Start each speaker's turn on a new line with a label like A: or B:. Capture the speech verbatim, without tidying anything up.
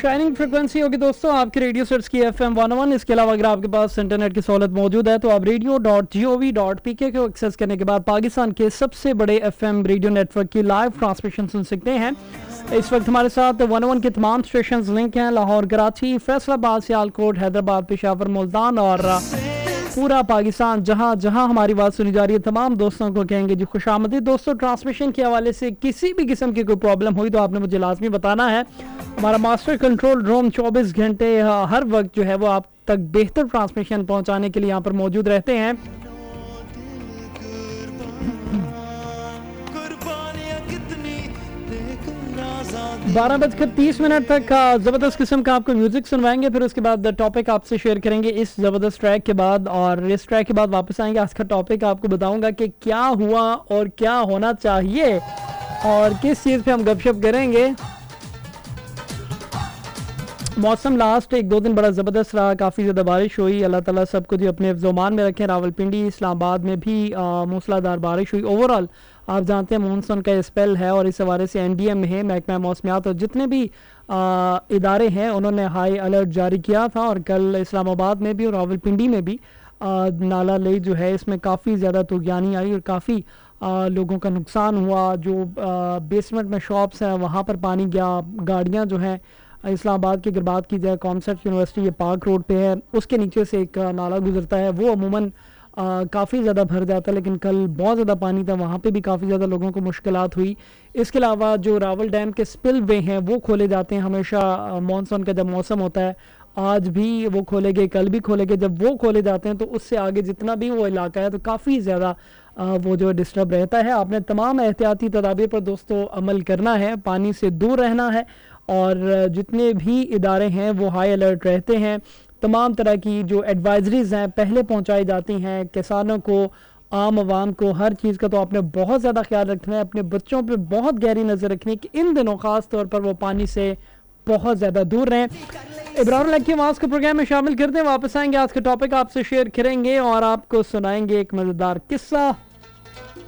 A: Shining frequency होगी दोस्तों आपके रेडियो सेट्स की एफ एम वन वन। इसके अलावा अगर आपके पास इंटरनेट की सहूलत मौजूद है तो आप radio dot G O V dot P के को एक्सेस करने के बाद पाकिस्तान के सबसे बड़े एफ एम रेडियो नेटवर्क की लाइव ट्रांसमिशन सुन सकते हैं। इस वक्त हमारे साथ वन वन के तमाम स्टेशन लिंक हैं। लाहौर, कराची, फैसलाबाद, सियालकोट, हैदराबाद, पेशावर, मुल्तान और पूरा पाकिस्तान, जहां जहां हमारी बात सुनी जा रही है, तमाम दोस्तों को कहेंगे जी खुशामदीद। दोस्तों, ट्रांसमिशन के हवाले से किसी भी किस्म की कोई प्रॉब्लम हुई तो आपने मुझे लाजमी बताना है। हमारा मास्टर कंट्रोल रूम चौबीस घंटे हर वक्त जो है वो आप तक बेहतर ट्रांसमिशन पहुंचाने के लिए यहाँ पर मौजूद रहते हैं। बारह बजकर तीस मिनट तक ज़बरदस्त किस्म का आपको म्यूज़िक सुनवाएंगे, फिर उसके बाद टॉपिक आपसे शेयर करेंगे इस ज़बरदस्त ट्रैक के बाद, और इस ट्रैक के बाद वापस आएंगे। आज का टॉपिक आपको बताऊंगा कि क्या हुआ और क्या होना चाहिए और किस चीज़ पे हम गपशप करेंगे। मौसम लास्ट एक दो दिन बड़ा ज़बरदस्त रहा, काफ़ी ज़्यादा बारिश हुई। अल्लाह ताला सबको जो अपने ज़ोमान में रखें। रावलपिंडी, इस्लामाबाद में भी मूसलाधार बारिश हुई। ओवरऑल आप जानते हैं मानसून का स्पेल है और इस हवाले से एन डी एम है, महकमा मौसमियात, और जितने भी आ, इदारे हैं उन्होंने हाई अलर्ट जारी किया था। और कल इस्लामाबाद में भी और रावलपिंडी में भी आ, नाला ले जो है इसमें काफ़ी ज़्यादा तुगयानी आई और काफ़ी लोगों का नुकसान हुआ। जो आ, बेसमेंट में शॉप्स हैं वहाँ पर पानी गया। गाड़ियाँ जो हैं इस्लामाबाद की अगर बात की जाए, कॉमर्स यूनिवर्सिटी ये पार्क रोड पे है, उसके नीचे से एक नाला गुजरता है, वो अमूमन काफ़ी ज़्यादा भर जाता है, लेकिन कल बहुत ज़्यादा पानी था, वहाँ पे भी काफ़ी ज़्यादा लोगों को मुश्किलात हुई। इसके अलावा जो रावल डैम के स्पिल वे हैं वो खोले जाते हैं हमेशा मानसून का जब मौसम होता है। आज भी वो खोले गए, कल भी खोले गए। जब वो खोले जाते हैं तो उससे आगे जितना भी वो इलाका है तो काफ़ी ज़्यादा वो जो डिस्टर्ब रहता है। आपने तमाम एहतियाती तदाबीर पर दोस्तों अमल करना है, पानी से दूर रहना है, और जितने भी इदारे हैं वो हाई अलर्ट रहते हैं। तमाम तरह की जो एडवाइजरीज हैं पहले पहुंचाई जाती हैं किसानों को, आम आवाम को, हर चीज़ का तो आपने बहुत ज़्यादा ख्याल रखना है। अपने बच्चों पे बहुत गहरी नज़र रखनी है कि इन दिनों ख़ास तौर पर वो पानी से बहुत ज़्यादा दूर रहें। इब्रार की आवाज़ को प्रोग्राम में शामिल करते हैं। वापस आएंगे, आज का टॉपिक आपसे शेयर करेंगे और आपको सुनाएंगे एक मज़ेदार किस्सा।